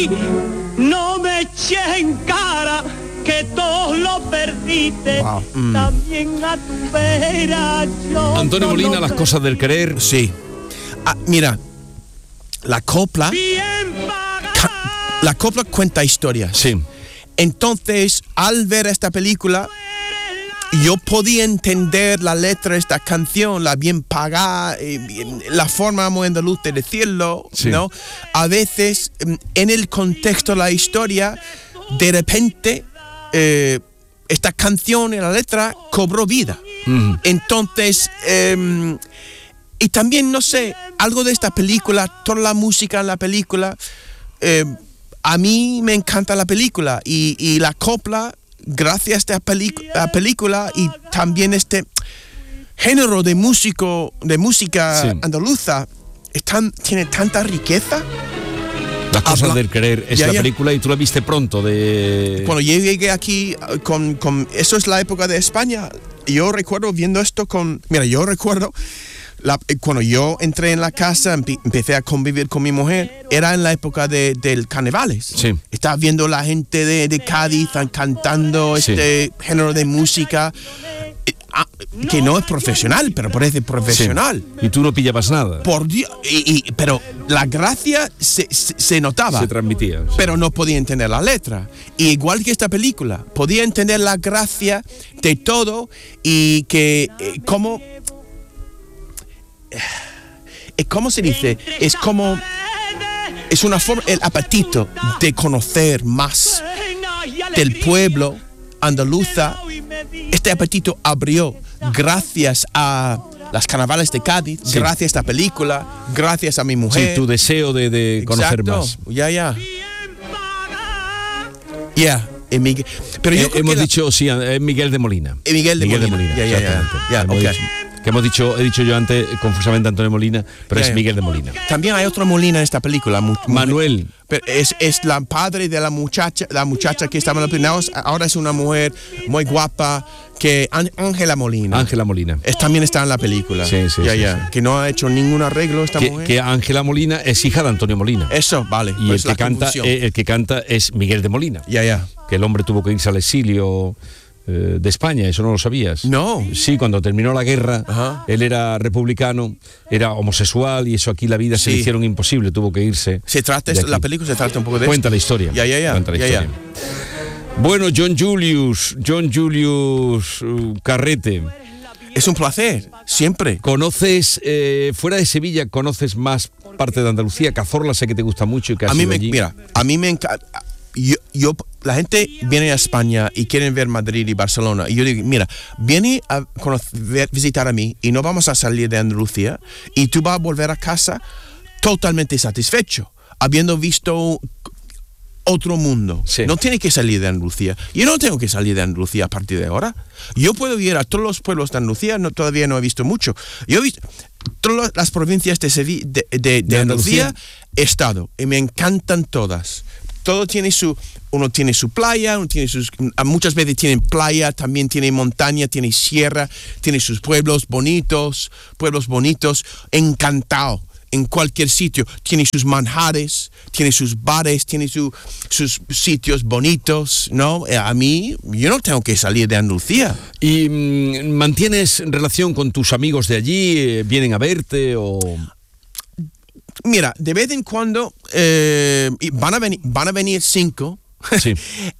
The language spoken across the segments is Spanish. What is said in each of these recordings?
No me eches en cara que todo lo perdiste. Wow. También a tu vera yo. Antonio Molina, Las cosas del querer. Sí. Mira, la copla cuenta historias. Sí. Entonces, al ver esta película, yo podía entender la letra de esta canción, la bien pagada, la forma muy andaluz de decirlo, Sí. ¿no? A veces, en el contexto de la historia, de repente, esta canción y la letra cobró vida. Entonces, y también, no sé, algo de esta película, toda la música en la película, a mí me encanta la película y la copla, gracias a esta película y también este género de música Sí. andaluza, tiene tanta riqueza. Las cosas del querer es Ya, la ya. película y tú la viste pronto de... Cuando yo llegué aquí eso es la época de España. Yo recuerdo viendo esto cuando yo entré en la casa, empecé a convivir con mi mujer, era en la época del carnavales. Sí. Estaba viendo la gente de Cádiz cantando Sí. este género de música que no es profesional, pero parece profesional. Sí. Y tú no pillabas nada. Por Dios, pero la gracia se notaba. Se transmitía. Sí. Pero no podía entender la letra. Y igual que esta película, podía entender la gracia de todo y que ¿cómo se dice? Es una forma, el apetito de conocer más del pueblo andaluza. Este apetito abrió gracias a las carnavales de Cádiz, Sí. gracias a esta película, gracias a mi mujer. Sí, tu deseo de conocer Exacto. más. Ya. Pero yo creo Hemos que dicho, sí, Miguel de Molina. Miguel de Molina. Ya. exactamente. Ya, Hemos ok. dicho- que he dicho yo antes confusamente Antonio Molina, pero Ya, es ya. Miguel de Molina. También hay otro Molina en esta película. Manuel. Pero es la padre de la muchacha que estaba en la película. Ahora es una mujer muy guapa, que Ángela Molina. Ángela Molina. También está en la película. Sí. Que no ha hecho ningún arreglo esta mujer. Que Ángela Molina es hija de Antonio Molina. Eso, vale. Y pues el que canta es Miguel de Molina. Ya. Que el hombre tuvo que irse al exilio de España, eso no lo sabías. No. Sí, cuando terminó la guerra, Ajá. él era republicano, era homosexual y eso aquí la vida se le Sí. hicieron imposible, tuvo que irse. La película se trata un poco de Cuenta esto. la historia. Ya. Cuenta la historia. Bueno, John Julius Carrete, Es un placer, siempre. ¿conoces, fuera de Sevilla, conoces más parte de Andalucía? Cazorla sé que te gusta mucho y que has ido allí. A mí me encanta. La gente viene a España y quieren ver Madrid y Barcelona. Y yo digo, mira, viene a visitar a mí y no vamos a salir de Andalucía y tú vas a volver a casa totalmente satisfecho, habiendo visto otro mundo. Sí. No tiene que salir de Andalucía. Yo no tengo que salir de Andalucía a partir de ahora. Yo puedo ir a todos los pueblos de Andalucía, todavía no he visto mucho. Yo he visto todas las provincias de Andalucía, he estado y me encantan todas. Todo uno tiene su playa, muchas veces tienen playa, también tiene montaña, tiene sierra, tiene sus pueblos bonitos, encantado. En cualquier sitio, tiene sus manjares, tiene sus bares, tiene sus sitios bonitos, ¿no? A mí, yo no tengo que salir de Andalucía. ¿Y mantienes relación con tus amigos de allí? ¿Vienen a verte o...? Mira, de vez en cuando van a venir 5. Sí.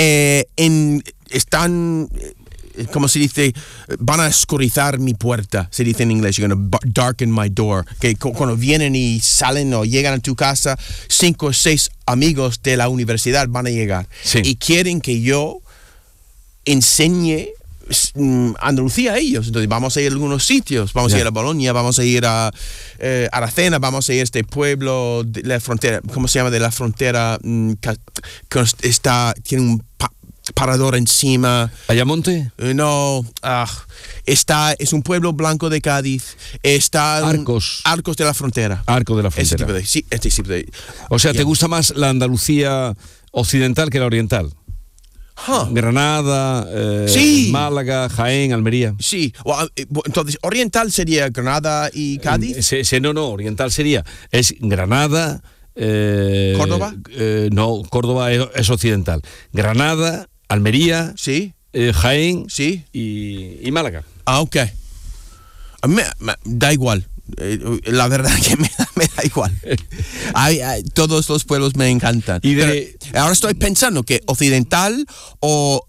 Están, como se dice, van a oscurizar mi puerta, se dice en inglés, you're gonna darken my door, que cuando vienen y salen o llegan a tu casa, 5 o 6 amigos de la universidad van a llegar. Sí. Y quieren que yo enseñe Andalucía a ellos. Entonces vamos a ir a algunos sitios, vamos a ir a Bolonia, vamos a ir a Aracena, vamos a ir a este pueblo de la frontera, ¿cómo se llama? De la frontera, que tiene un parador encima. ¿Ayamonte? No, es un pueblo blanco de Cádiz. Arcos de la frontera. Arco de la frontera. Este tipo de. O sea, ¿te gusta más la Andalucía occidental que la oriental? Granada, Sí. Málaga, Jaén, Almería. Sí, entonces oriental sería Granada y Cádiz. No, oriental es Granada, ¿Córdoba? No, Córdoba es occidental. Granada, Almería, Sí, Jaén sí. y Málaga. Ah, ok. A mí me da igual. La verdad que me da igual. Todos los pueblos me encantan. Pero ahora estoy pensando que occidental o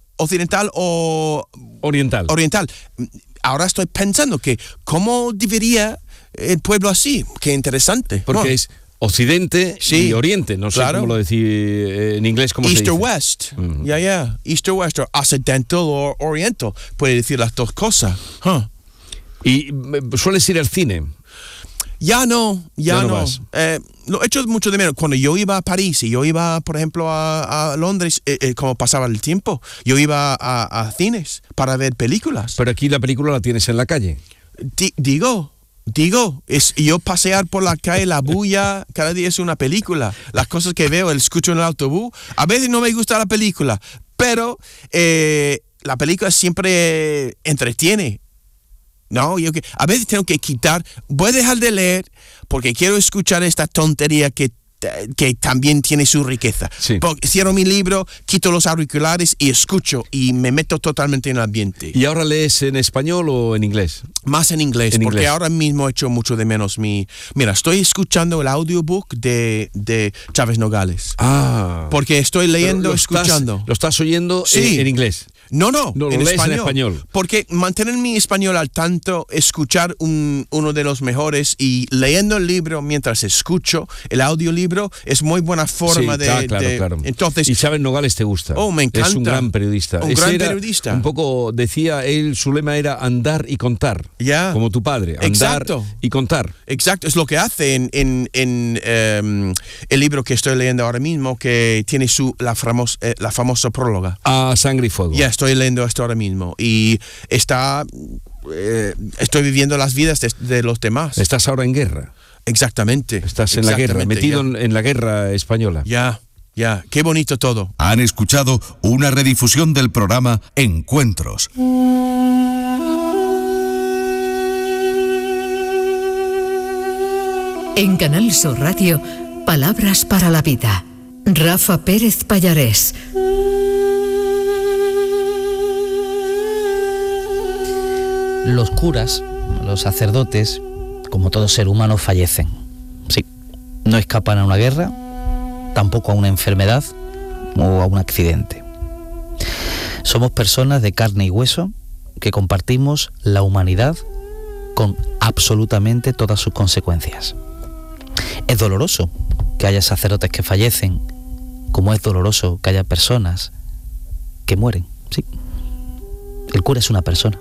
oriental. Ahora estoy pensando que cómo debería el pueblo así. Qué interesante. Porque es Occidente y Oriente. No sé cómo lo decir en inglés. ¿Cómo East se or dice? West. East or West, or Occidental or Oriental. Puede decir las dos cosas. ¿Y sueles ir al cine? Ya no. vas. Lo he hecho mucho de menos. Cuando yo iba a París y yo iba, por ejemplo, a Londres, como pasaba el tiempo, yo iba a cines para ver películas. Pero aquí la película la tienes en la calle. Digo, yo pasear por la calle, la bulla, cada día es una película. Las cosas que veo, escucho en el autobús. A veces no me gusta la película, pero la película siempre entretiene. No, a veces tengo que quitar, voy a dejar de leer porque quiero escuchar esta tontería que también tiene su riqueza. Sí. Cierro mi libro, quito los auriculares y escucho y me meto totalmente en el ambiente. ¿Y ahora lees en español o en inglés? Más en inglés, porque ahora mismo echo mucho de menos Mira, estoy escuchando el audiobook de Chávez Nogales. Porque estoy leyendo, escuchando. ¿Lo estás oyendo en inglés? No, lo en lees español. en español. Porque mantener mi español al tanto, escuchar uno de los mejores y leyendo el libro mientras escucho el audiolibro es muy buena forma claro. Entonces, ¿y Chávez Nogales te gusta? Oh, me encanta. Es un gran periodista. Periodista. Un poco, decía él, su lema era andar y contar. Ya. Como tu padre. Andar y contar. Exacto, es lo que hace en el libro que estoy leyendo ahora mismo, que tiene la famosa próloga. A Sangre y Fuego. Ya, estoy leyendo esto ahora mismo y estoy viviendo las vidas de los demás. Estás ahora en guerra. Exactamente. Estás en la guerra, metido en la guerra española. Ya, qué bonito todo. Han escuchado una redifusión del programa Encuentros. En Canal Sur Radio, Palabras para la Vida. Rafa Pérez Pallarés. Los curas, los sacerdotes, como todo ser humano, fallecen. Sí, no escapan a una guerra, tampoco a una enfermedad o a un accidente. Somos personas de carne y hueso que compartimos la humanidad con absolutamente todas sus consecuencias. Es doloroso que haya sacerdotes que fallecen, como es doloroso que haya personas que mueren. Sí, el cura es una persona.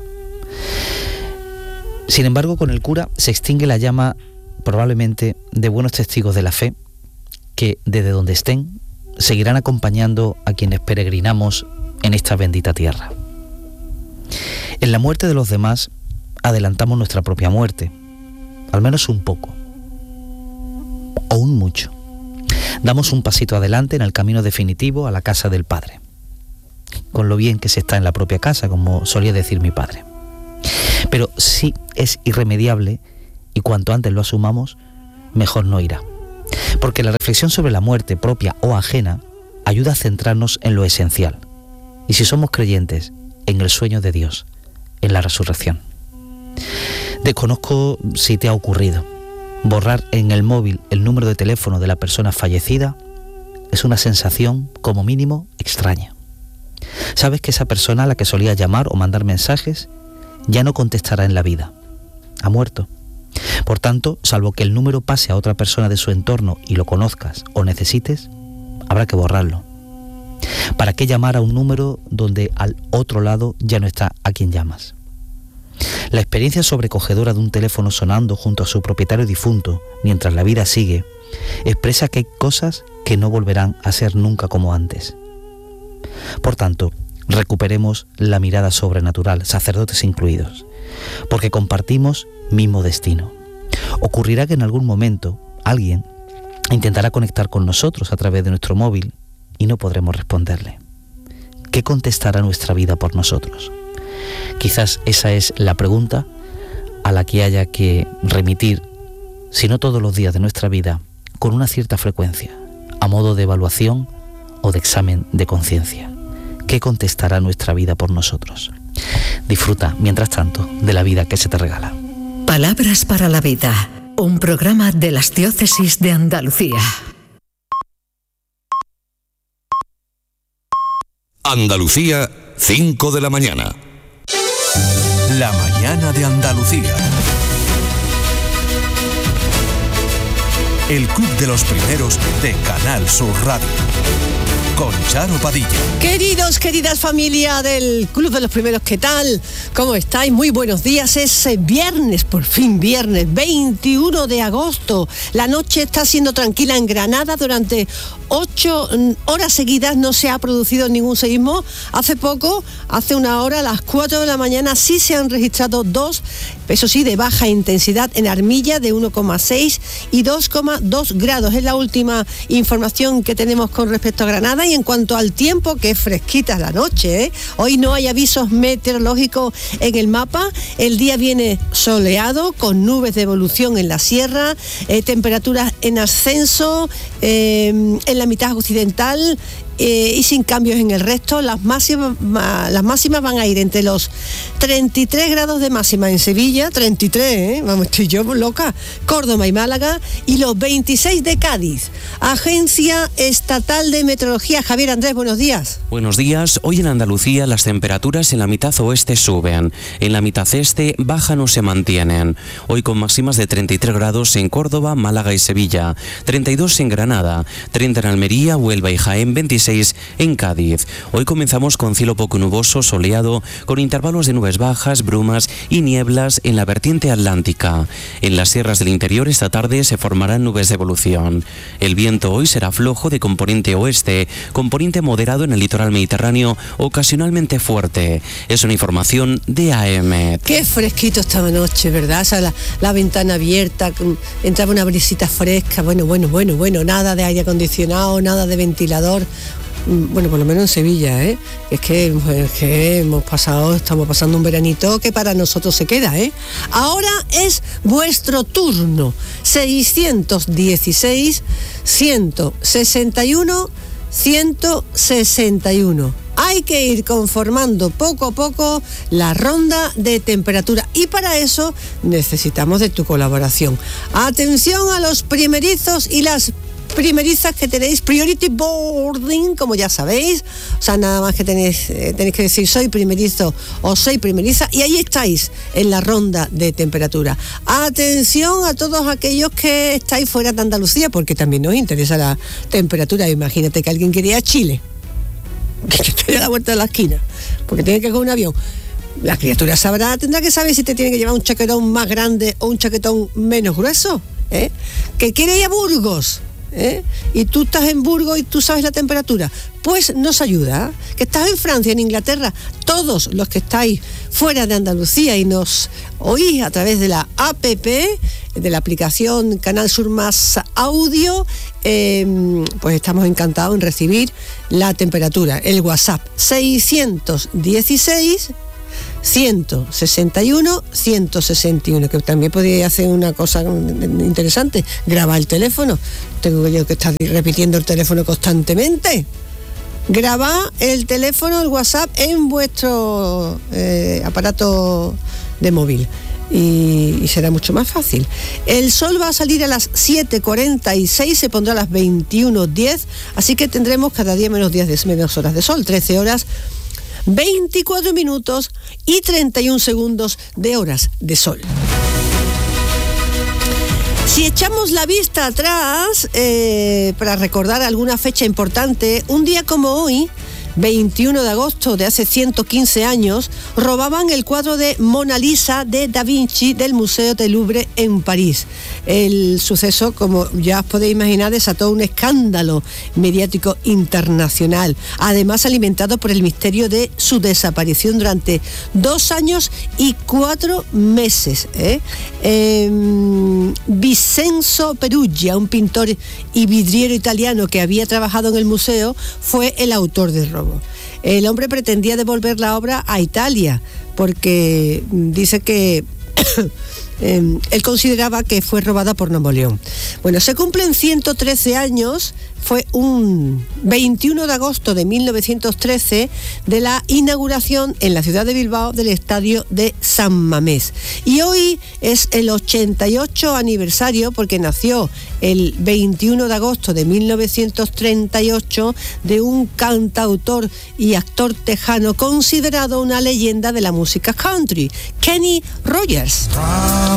Sin embargo, con el cura se extingue la llama probablemente de buenos testigos de la fe que desde donde estén seguirán acompañando a quienes peregrinamos en esta bendita tierra. En la muerte de los demás adelantamos nuestra propia muerte, al menos un poco, o un mucho. Damos un pasito adelante en el camino definitivo a la casa del Padre, con lo bien que se está en la propia casa, como solía decir mi padre. Pero sí es irremediable y cuanto antes lo asumamos, mejor no irá. Porque la reflexión sobre la muerte propia o ajena ayuda a centrarnos en lo esencial. Y si somos creyentes, en el sueño de Dios, en la resurrección. Desconozco si te ha ocurrido. Borrar en el móvil el número de teléfono de la persona fallecida es una sensación, como mínimo, extraña. Sabes que esa persona a la que solías llamar o mandar mensajes ya no contestará en la vida. Ha muerto. Por tanto, salvo que el número pase a otra persona de su entorno y lo conozcas o necesites, habrá que borrarlo. ¿Para qué llamar a un número donde al otro lado ya no está a quien llamas? La experiencia sobrecogedora de un teléfono sonando junto a su propietario difunto mientras la vida sigue expresa que hay cosas que no volverán a ser nunca como antes. Por tanto, recuperemos la mirada sobrenatural, sacerdotes incluidos, porque compartimos mismo destino. Ocurrirá que en algún momento alguien intentará conectar con nosotros a través de nuestro móvil y no podremos responderle. ¿Qué contestará nuestra vida por nosotros? Quizás esa es la pregunta a la que haya que remitir, si no todos los días de nuestra vida, con una cierta frecuencia, a modo de evaluación o de examen de conciencia. ¿Qué contestará nuestra vida por nosotros? Disfruta, mientras tanto, de la vida que se te regala. Palabras para la vida, un programa de las diócesis de Andalucía. Andalucía, 5 de la mañana. La mañana de Andalucía. El club de los primeros de Canal Sur Radio. Con Charo Padilla. Queridos, queridas familia del Club de los Primeros, ¿qué tal? ¿Cómo estáis? Muy buenos días. Es viernes, por fin viernes, 21 de agosto. La noche está siendo tranquila en Granada. Durante 8 horas seguidas no se ha producido ningún seísmo. Hace poco, hace una hora, a las 4 de la mañana, sí se han registrado 2, eso sí, de baja intensidad en Armilla, de 1,6 y 2,2 grados. Es la última información que tenemos con respecto a Granada. Y en cuanto al tiempo, que es fresquita la noche, ¿eh? Hoy no hay avisos meteorológicos en el mapa. El día viene soleado, con nubes de evolución en la sierra, temperaturas en ascenso en la mitad occidental, y sin cambios en el resto. Las máximas van a ir entre los 33 grados de máxima en Sevilla, 33, vamos, estoy yo loca, Córdoba y Málaga, y los 26 de Cádiz. Agencia Estatal de Meteorología, Javier Andrés, buenos días. Buenos días. Hoy en Andalucía las temperaturas en la mitad oeste suben, en la mitad este bajan o se mantienen. Hoy con máximas de 33 grados en Córdoba, Málaga y Sevilla, 32 en Granada, 30 en Almería, Huelva y Jaén, 26 en Cádiz. Hoy comenzamos con cielo poco nuboso, soleado, con intervalos de nubes bajas, brumas y nieblas en la vertiente atlántica. En las sierras del interior esta tarde se formarán nubes de evolución. El viento hoy será flojo de componente oeste, componente moderado en el litoral mediterráneo, ocasionalmente fuerte. Es una información de AEMET. Qué fresquito estaba anoche, ¿verdad? O sea, la ventana abierta, entraba una brisita fresca, bueno, nada de aire acondicionado, nada de ventilador. Bueno, por lo menos en Sevilla, ¿eh? Es que estamos pasando un veranito que para nosotros se queda, ¿eh? Ahora es vuestro turno. 616 161 161. Hay que ir conformando poco a poco la ronda de temperatura, y para eso necesitamos de tu colaboración. Atención a los primerizos y las primerizas que tenéis priority boarding, como ya sabéis. O sea, nada más que tenéis que decir soy primerizo o soy primeriza, y ahí estáis en la ronda de temperatura. Atención a todos aquellos que estáis fuera de Andalucía, porque también nos interesa la temperatura. Imagínate que alguien quiere ir a Chile, que esté a la vuelta de la esquina, porque tiene que coger un avión. La criatura tendrá que saber si te tiene que llevar un chaquetón más grande o un chaquetón menos grueso, ¿eh? Que quiere ir a Burgos, y tú estás en Burgos y tú sabes la temperatura, pues nos ayuda. Que estás en Francia, en Inglaterra, todos los que estáis fuera de Andalucía y nos oís a través de la APP, de la aplicación Canal Sur Más Audio, pues estamos encantados en recibir la temperatura. El WhatsApp 616 161 161, que también podría hacer una cosa interesante, grabar el teléfono. Tengo yo que estar repitiendo el teléfono constantemente. Grabad el teléfono, el WhatsApp, en vuestro aparato de móvil, y será mucho más fácil. El sol va a salir a las 7:46, se pondrá a las 21:10, así que tendremos cada día menos horas de sol, 13 horas 24 minutos y 31 segundos de horas de sol. Si echamos la vista atrás, para recordar alguna fecha importante, un día como hoy, 21 de agosto de hace 115 años, robaban el cuadro de Mona Lisa de Da Vinci del Museo del Louvre en París. El suceso, como ya os podéis imaginar, desató un escándalo mediático internacional, además alimentado por el misterio de su desaparición durante 2 años y 4 meses. Vincenzo Peruggia, un pintor y vidriero italiano que había trabajado en el museo, fue el autor del robo. El hombre pretendía devolver la obra a Italia porque dice que él consideraba que fue robada por Napoleón. Bueno, se cumplen 113 años, fue un 21 de agosto de 1913 de la inauguración en la ciudad de Bilbao del estadio de San Mamés. Y hoy es el 88 aniversario, porque nació el 21 de agosto de 1938 de un cantautor y actor tejano considerado una leyenda de la música country, Kenny Rogers.